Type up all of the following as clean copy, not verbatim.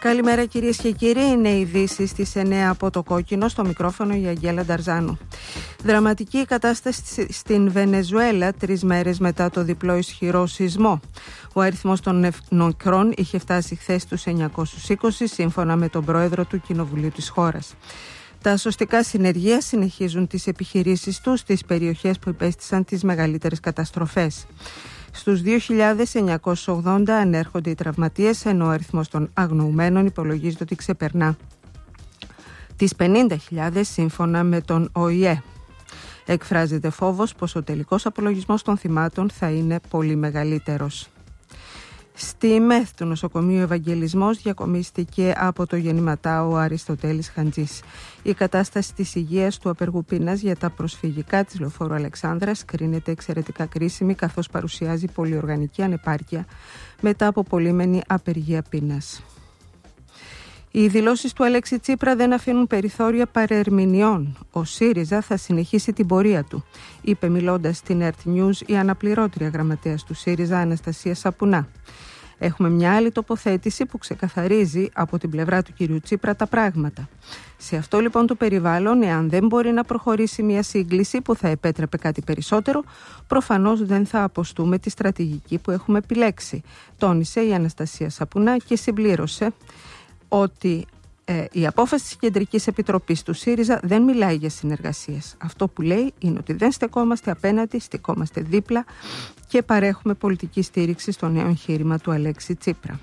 Καλημέρα κυρίες και κύριοι, είναι οι ειδήσεις στις 9 από το Κόκκινο, στο μικρόφωνο η Αγγέλα Νταρζάνου. Δραματική κατάσταση στην Βενεζουέλα 3 μέρες μετά το διπλό ισχυρό σεισμό. Ο αριθμός των νεκρών είχε φτάσει χθες στους 920 σύμφωνα με τον πρόεδρο του Κοινοβουλίου της χώρας. Τα σωστικά συνεργεία συνεχίζουν τις επιχειρήσεις τους στις περιοχές που υπέστησαν τις μεγαλύτερες καταστροφές. Στους 2.980 ανέρχονται οι τραυματίες, ενώ ο αριθμός των αγνοουμένων υπολογίζεται ότι ξεπερνά τις 50.000 σύμφωνα με τον ΟΗΕ. Εκφράζεται φόβος πως ο τελικός απολογισμός των θυμάτων θα είναι πολύ μεγαλύτερος. Στη ΜΕΘ του νοσοκομείου Ευαγγελισμός διακομίστηκε από το γεννηματά ο Αριστοτέλης Χαντζής. Η κατάσταση της υγείας του απεργού πείνας για τα προσφυγικά της Λεωφόρου Αλεξάνδρας κρίνεται εξαιρετικά κρίσιμη, καθώς παρουσιάζει πολυοργανική ανεπάρκεια μετά από πολύμενη απεργία πείνας. Οι δηλώσεις του Αλέξη Τσίπρα δεν αφήνουν περιθώρια παρερμηνιών. Ο ΣΥΡΙΖΑ θα συνεχίσει την πορεία του, είπε μιλώντας στην Earth News η αναπληρώτρια γραμματέας του ΣΥΡΙΖΑ Αναστασία Σαπουνά. Έχουμε μια άλλη τοποθέτηση που ξεκαθαρίζει από την πλευρά του κυρίου Τσίπρα τα πράγματα. Σε αυτό λοιπόν το περιβάλλον, εάν δεν μπορεί να προχωρήσει μια σύγκληση που θα επέτρεπε κάτι περισσότερο, προφανώς δεν θα αποστούμε τη στρατηγική που έχουμε επιλέξει, τόνισε η Αναστασία Σαπουνά και συμπλήρωσε ότι η απόφαση της Κεντρικής Επιτροπής του ΣΥΡΙΖΑ δεν μιλάει για συνεργασίες. Αυτό που λέει είναι ότι δεν στεκόμαστε απέναντι, στεκόμαστε δίπλα και παρέχουμε πολιτική στήριξη στο νέο εγχείρημα του Αλέξη Τσίπρα.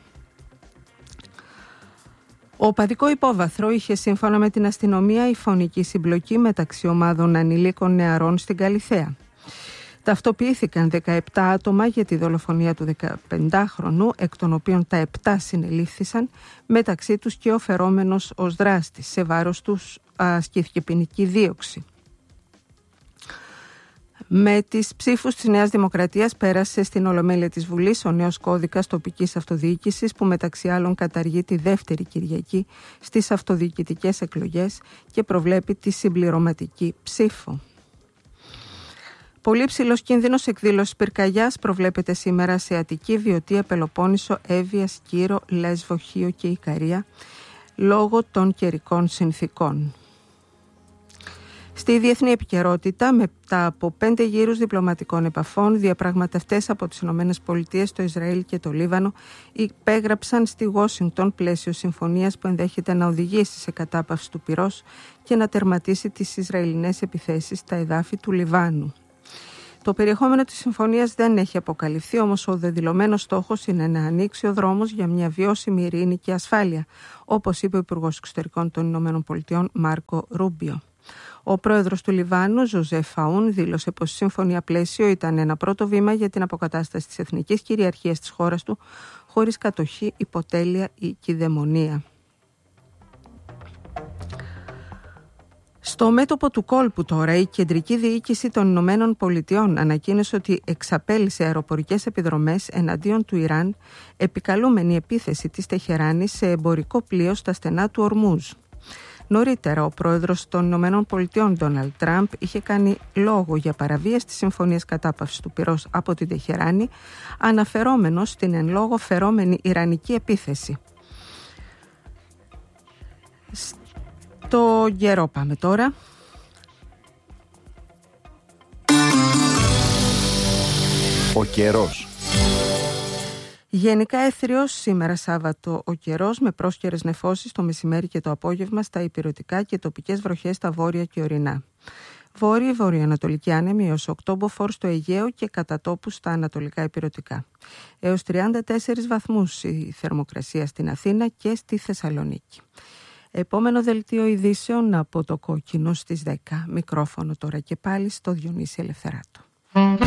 Ο οπαδικό υπόβαθρο είχε σύμφωνα με την αστυνομία η φωνική συμπλοκή μεταξύ ομάδων ανηλίκων νεαρών στην Καλιθέα. Ταυτοποιήθηκαν 17 άτομα για τη δολοφονία του 15χρονου, εκ των οποίων τα 7 συνελήφθησαν, μεταξύ τους και ο φερόμενος ως δράστης. Σε βάρος τους ασκήθηκε ποινική δίωξη. Με τις ψήφους της Νέας Δημοκρατίας πέρασε στην Ολομέλεια της Βουλής ο νέος κώδικας τοπικής αυτοδιοίκησης που μεταξύ άλλων καταργεί τη δεύτερη Κυριακή στις αυτοδιοικητικές εκλογές και προβλέπει τη συμπληρωματική ψήφο. Πολύ ψηλός κίνδυνος εκδήλωσης πυρκαγιάς προβλέπεται σήμερα σε Αττική, Βιωτία, Πελοπόννησο, Εύβοια, Σκύρο, Λέσβο, Χίο και Ικαρία λόγω των καιρικών συνθήκων. Στη διεθνή επικαιρότητα, μετά από 5 γύρους διπλωματικών επαφών, διαπραγματευτές από τις ΗΠΑ, το Ισραήλ και το Λίβανο υπέγραψαν στη Γουάσιγκτον πλαίσιο συμφωνίας που ενδέχεται να οδηγήσει σε κατάπαυση του πυρός και να τερματίσει τις Ισραηλινές επιθέσεις στα εδάφη του Λιβάνου. Το περιεχόμενο της συμφωνίας δεν έχει αποκαλυφθεί, όμως ο δεδηλωμένος στόχος είναι να ανοίξει ο δρόμος για μια βιώσιμη ειρήνη και ασφάλεια, όπως είπε ο Υπουργός Εξωτερικών των ΗΠΑ Μάρκο Ρούμπιο. Ο πρόεδρος του Λιβάνου, Ζωζεφ Φαούν, δήλωσε πως η συμφωνία πλαίσιο ήταν ένα πρώτο βήμα για την αποκατάσταση της εθνικής κυριαρχίας της χώρας του, χωρίς κατοχή, υποτέλεια ή κυδαιμονία. Στο μέτωπο του κόλπου τώρα, η Κεντρική Διοίκηση των Ηνωμένων Πολιτειών ανακοίνωσε ότι εξαπέλυσε αεροπορικές επιδρομές εναντίον του Ιράν, επικαλούμενη επίθεση της Τεχεράνης σε εμπορικό πλοίο στα στενά του Ορμούζ. Νωρίτερα, ο πρόεδρος των Ηνωμένων Πολιτειών, Ντόναλντ Τραμπ, είχε κάνει λόγο για παραβίαση της συμφωνίας κατάπαυσης του πυρός από την Τεχεράνη, αναφερόμενος στην εν λόγω φερόμενη ιρανική επίθεση. Το καιρό πάμε τώρα. Ο καιρός. Γενικά αίθριος σήμερα Σάββατο ο καιρός, με πρόσκαιρες νεφώσεις το μεσημέρι και το απόγευμα στα ηπειρωτικά και τοπικές βροχές στα βόρεια και ορεινά. Βόρειο-βορειοανατολική άνεμη έως 8 μποφόρ στο Αιγαίο και κατά τόπους στα ανατολικά ηπειρωτικά. Έως 34 βαθμούς η θερμοκρασία στην Αθήνα και στη Θεσσαλονίκη. Επόμενο δελτίο ειδήσεων από το Κόκκινο στις 10. Μικρόφωνο τώρα και πάλι στο Διονύση Ελευθεράτο.